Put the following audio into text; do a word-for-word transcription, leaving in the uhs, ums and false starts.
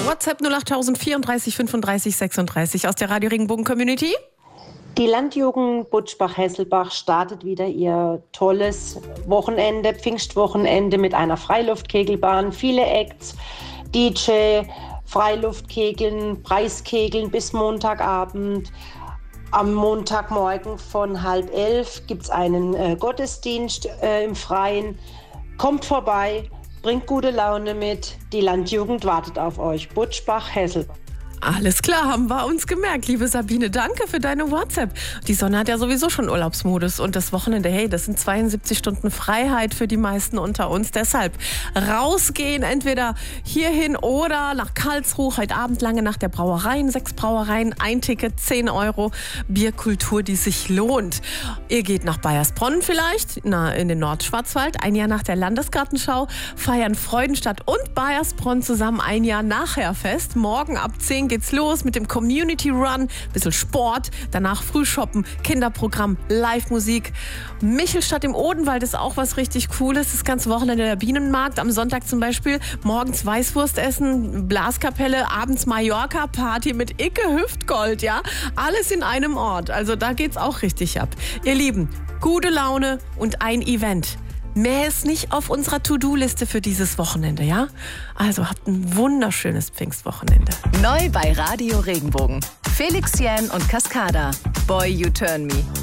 WhatsApp null acht vierunddreißig fünfunddreißig sechsunddreißig aus der Radio Regenbogen Community. Die Landjugend Butschbach-Hesselbach startet wieder ihr tolles Wochenende, Pfingstwochenende mit einer Freiluftkegelbahn, viele Acts, D J, Freiluftkegeln, Preiskegeln bis Montagabend. Am Montagmorgen von halb elf gibt es einen äh, Gottesdienst äh, im Freien. Kommt vorbei, bringt gute Laune mit. Die Landjugend wartet auf euch. Butschbach-Hesselbach. Alles klar, haben wir uns gemerkt. Liebe Sabine, danke für deine WhatsApp. Die Sonne hat ja sowieso schon Urlaubsmodus und das Wochenende, hey, das sind zweiundsiebzig Stunden Freiheit für die meisten unter uns. Deshalb rausgehen, entweder hierhin oder nach Karlsruhe. Heute Abend lange nach der Brauereien, sechs Brauereien, ein Ticket, zehn Euro. Bierkultur, die sich lohnt. Ihr geht nach Baiersbronn vielleicht, na, in den Nordschwarzwald. Ein Jahr nach der Landesgartenschau feiern Freudenstadt und Baiersbronn zusammen ein Jahr nachher fest. Morgen ab zehn geht's los mit dem Community Run, bisschen Sport, danach Frühshoppen, Kinderprogramm, Live-Musik. Michelstadt im Odenwald ist auch was richtig Cooles. Das ganze Wochenende der Bienenmarkt, am Sonntag zum Beispiel morgens Weißwurst essen, Blaskapelle, abends Mallorca-Party mit Icke Hüftgold, ja. Alles in einem Ort, also da geht's auch richtig ab. Ihr Lieben, gute Laune und ein Event. Mehr ist nicht auf unserer To-Do-Liste für dieses Wochenende, ja? Also habt ein wunderschönes Pfingstwochenende. Neu bei Radio Regenbogen. Felix Jähn und Cascada. Boy, You Turn Me.